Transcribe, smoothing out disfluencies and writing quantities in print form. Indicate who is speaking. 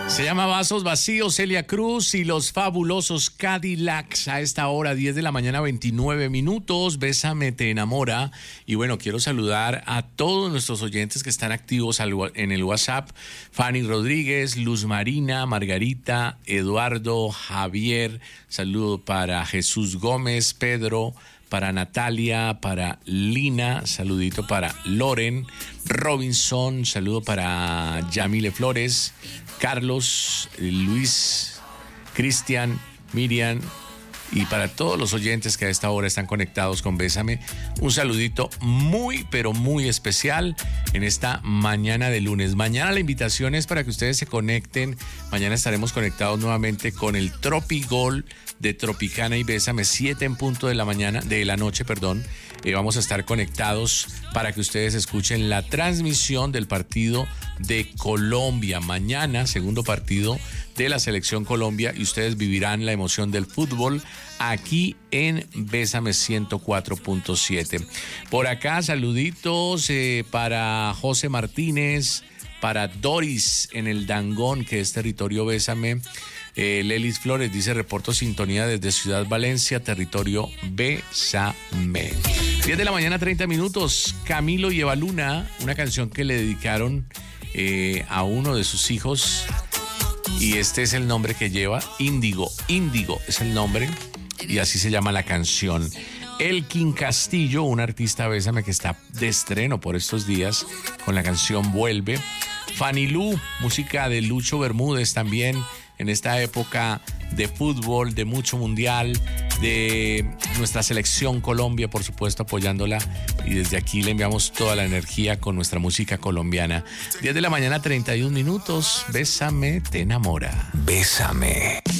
Speaker 1: Se llama Vasos Vacíos, Celia Cruz y los fabulosos Cadillacs. A esta hora, 10 de la mañana, 29 minutos. Bésame, te enamora. Y bueno, quiero saludar a todos nuestros oyentes que están activos en el WhatsApp. Fanny Rodríguez, Luz Marina, Margarita, Eduardo, Javier. Saludo para Jesús Gómez, Pedro, para Natalia, para Lina, saludito para Loren, Robinson, saludo para Yamile Flores, Carlos, Luis, Cristian, Miriam y para todos los oyentes que a esta hora están conectados con Bésame, un saludito muy, pero muy especial en esta mañana de lunes. Mañana la invitación es para que ustedes se conecten. Mañana estaremos conectados nuevamente con el Tropigol de Tropicana y Bésame, 7 en punto de la noche. Vamos a estar conectados para que ustedes escuchen la transmisión del partido de Colombia. Mañana, segundo partido de la Selección Colombia, y ustedes vivirán la emoción del fútbol aquí en Bésame 104.7. Por acá, saluditos para José Martínez, para Doris en el Dangón, que es territorio Bésame. Lelis Flores dice: reporto sintonía desde Ciudad Valencia, territorio Bésame. 10 de la mañana, 30 minutos. Camilo y Eva Luna, una canción que le dedicaron a uno de sus hijos, y este es el nombre que lleva, Índigo. Índigo es el nombre y así se llama la canción. Elkin Castillo, un artista Bésame que está de estreno por estos días con la canción Vuelve. Fanny Lu, música de Lucho Bermúdez también, en esta época de fútbol, de mucho mundial, de nuestra selección Colombia, por supuesto, apoyándola. Y desde aquí le enviamos toda la energía con nuestra música colombiana. 10 de la mañana, 31 minutos. Bésame, te enamora.
Speaker 2: Bésame.